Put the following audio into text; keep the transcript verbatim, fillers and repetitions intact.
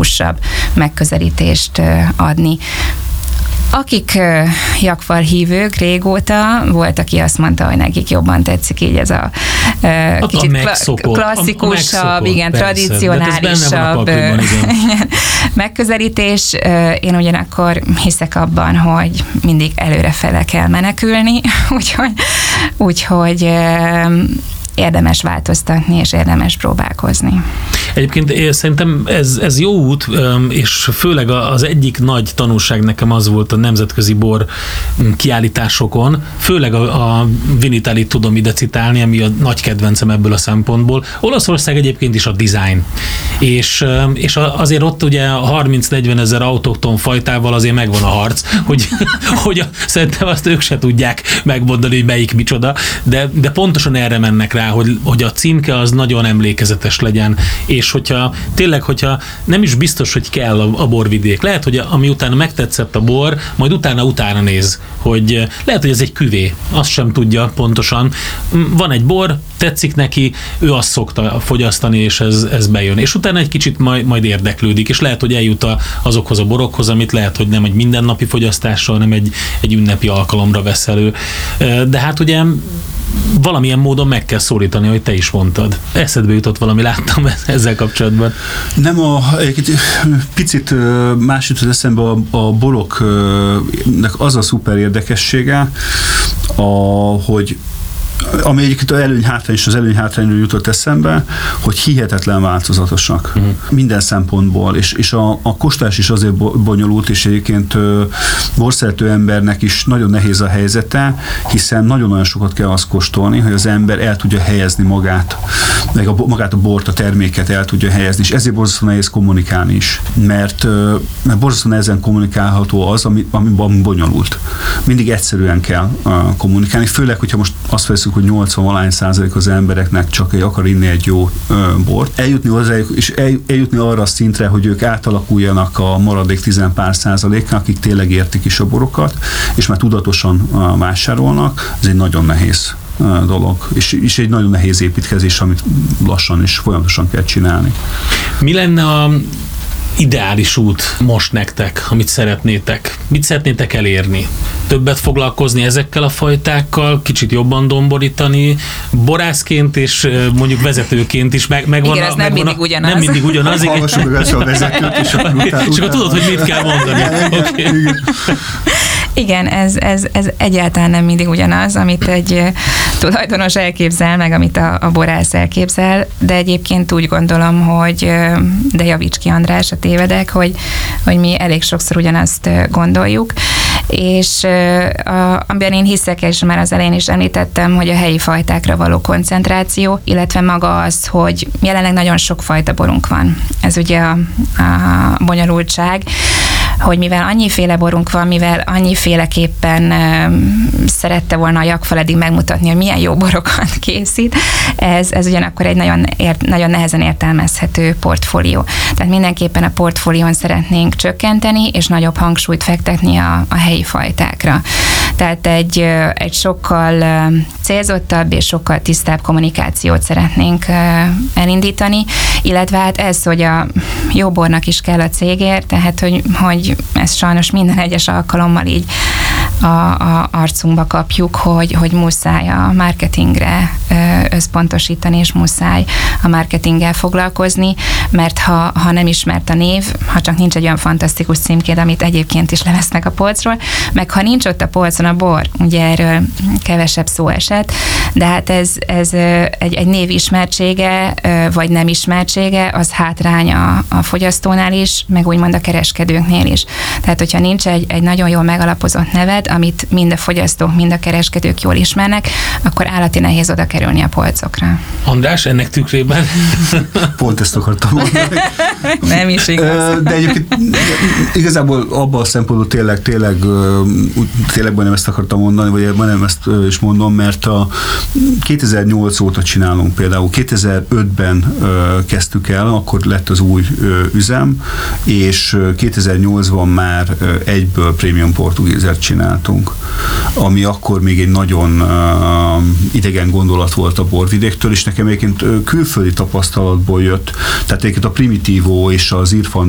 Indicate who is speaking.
Speaker 1: organikusabb megközelítést adni. Akik uh, Jakfar hívők régóta, volt, aki azt mondta, hogy nekik jobban tetszik így ez a uh, kicsit
Speaker 2: a megszokott,
Speaker 1: klasszikusabb,
Speaker 2: a, a
Speaker 1: igen,
Speaker 2: persze,
Speaker 1: tradicionálisabb megközelítés. Uh, én ugyanakkor hiszek abban, hogy mindig előrefele kell menekülni, úgyhogy, úgyhogy uh, érdemes változtatni, és érdemes próbálkozni.
Speaker 2: Egyébként én szerintem ez, ez jó út, és főleg az egyik nagy tanulság nekem az volt a nemzetközi bor kiállításokon, főleg a, a Vinitalit tudom ide citálni, ami a nagy kedvencem ebből a szempontból. Olaszország egyébként is a design. És, és azért ott ugye harminc-negyven ezer autokton fajtával azért megvan a harc, hogy, hogy a, szerintem azt ők se tudják megmondani, hogy melyik micsoda, de, de pontosan erre mennek rá, hogy, hogy a címke az nagyon emlékezetes legyen, és hogyha tényleg, hogyha nem is biztos, hogy kell a, a borvidék. Lehet, hogy ami utána megtetszett a bor, majd utána-utána néz, hogy lehet, hogy ez egy küvé, azt sem tudja pontosan. Van egy bor, tetszik neki, ő azt szokta fogyasztani, és ez, ez bejön. És utána egy kicsit majd, majd érdeklődik, és lehet, hogy eljut a, azokhoz a borokhoz, amit lehet, hogy nem egy mindennapi fogyasztásra, hanem egy, egy ünnepi alkalomra vesz elő. De hát ugye valamilyen módon meg kell szólítani, hogy te is mondtad. Eszedbe jutott valami, láttam ezzel kapcsolatban.
Speaker 3: Nem, a, egy picit más jutott eszembe a, a boroknak az a szuper érdekessége, a, hogy ami egyébként az előny-hátrány és az előny-hátrányról jutott eszembe, hogy hihetetlen változatosak. Uh-huh. Minden szempontból, és, és a, a kóstolás is azért bonyolult, és egyébként borszerető embernek is nagyon nehéz a helyzete, hiszen nagyon-nagyon sokat kell azt kóstolni, hogy az ember el tudja helyezni magát, meg a, magát a bort, a terméket el tudja helyezni, és ezért borzasztó nehéz kommunikálni is, mert, mert borzasztó nehezen kommunikálható az, ami, ami bonyolult. Mindig egyszerűen kell uh, kommunikálni, főleg, hogyha most azt veszünk, hogy nyolcvan-valány százalék az embereknek csak egy akar inni egy jó ö, bort. Eljutni hozzájuk, és el, eljutni arra a szintre, hogy ők átalakuljanak a maradék tizen pár százaléknak, akik tényleg értik is a borokat, és már tudatosan uh, vásárolnak, ez egy nagyon nehéz uh, dolog, és, és egy nagyon nehéz építkezés, amit lassan és folyamatosan kell csinálni.
Speaker 2: Mi lenne a ideális út most nektek, amit szeretnétek? Mit szeretnétek elérni? Többet foglalkozni ezekkel a fajtákkal, kicsit jobban domborítani, borászként és mondjuk vezetőként is meg, megvan.
Speaker 1: Igen, ez nem mindig ugyanaz.
Speaker 2: Nem mindig ugyanaz.
Speaker 3: Hallgassuk meg a vezetőt, és akkor utána.
Speaker 2: És akkor tudod, hogy mit kell mondani. Okay.
Speaker 1: Igen, ez, ez, ez egyáltalán nem mindig ugyanaz, amit egy tulajdonos elképzel, meg amit a, a borász elképzel, de egyébként úgy gondolom, hogy, de javíts ki András, a tévedek, hogy, hogy mi elég sokszor ugyanazt gondoljuk, és a, amiben én hiszek, és már az elején is említettem, hogy a helyi fajtákra való koncentráció, illetve maga az, hogy jelenleg nagyon sok fajta borunk van. Ez ugye a, a bonyolultság, hogy mivel annyiféle borunk van, mivel annyiféleképpen uh, szerette volna a Jakfal eddig megmutatni, hogy milyen jó borokat készít, ez, ez ugyanakkor egy nagyon, ért, nagyon nehezen értelmezhető portfólió. Tehát mindenképpen a portfólión szeretnénk csökkenteni, és nagyobb hangsúlyt fektetni a, a helyi fajtákra. Tehát egy, egy sokkal célzottabb és sokkal tisztább kommunikációt szeretnénk elindítani, illetve hát ez, hogy a jó bornak is kell a cégért, tehát hogy, hogy ezt sajnos minden egyes alkalommal így a, a arcunkba kapjuk, hogy, hogy muszáj a marketingre összpontosítani, és muszáj a marketinggel foglalkozni, mert ha, ha nem ismert a név, ha csak nincs egy olyan fantasztikus címkéd, amit egyébként is levesznek a polcról, meg ha nincs ott a polcon a bor, ugye erről kevesebb szó esett, de hát ez, ez egy, egy név ismertsége, vagy nem ismertsége, az hátrány a, a fogyasztónál is, meg úgymond a kereskedőknél is. Tehát, hogyha nincs egy, egy nagyon jól megalapozott neved, amit mind a fogyasztók, mind a kereskedők jól ismernek, akkor állati nehéz oda kerülni a polcokra.
Speaker 2: András, ennek tükrében?
Speaker 3: Pont ezt akartam mondani.
Speaker 1: Nem is igaz.
Speaker 3: De egyébként igazából abban a szempontból tényleg, tényleg, tényleg nem ezt akartam mondani, vagy nem ezt is mondom, mert a kétezer-nyolc óta csinálunk például. kétezer-ötben kezdtük el, akkor lett az új üzem, és kétezer-nyolcban már egyből prémium portugízert csináltunk, ami akkor még egy nagyon uh, idegen gondolat volt a borvidéktől, és nekem egyébként külföldi tapasztalatból jött, tehát egyébként a Primitivo és az Irfan